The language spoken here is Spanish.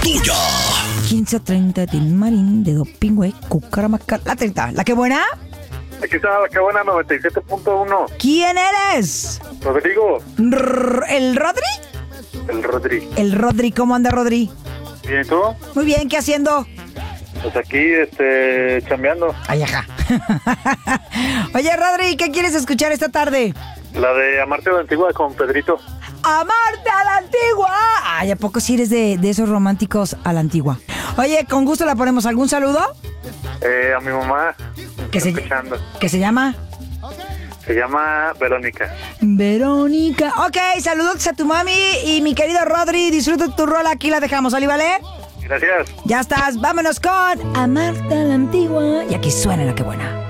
tuya. 15:30, Tin Marín, de Dopingüe, Cucaramaca. La 30, ¿la que buena? Aquí está la que buena, 97.1. ¿Quién eres? Rodrigo. ¿El Rodri? El Rodri. El Rodri, ¿cómo anda Rodri? Bien, ¿y tú? Muy bien, ¿qué haciendo? Pues aquí, chambeando. Ay, ajá. Oye, Rodri, ¿qué quieres escuchar esta tarde? La de Amarte a la Antigua con Pedrito. ¡Amarte a la antigua! Ay, ¿a poco sí eres de esos románticos a la antigua? Oye, con gusto la ponemos. ¿Algún saludo? A mi mamá. ¿Que se llama? Se llama Verónica. Verónica. Ok, saludos a tu mami y mi querido Rodri. Disfruta tu rola. Aquí la dejamos, ¿vale? ¿Vale? Gracias. Ya estás. Vámonos con Amarte a la antigua. Y aquí suena la que buena.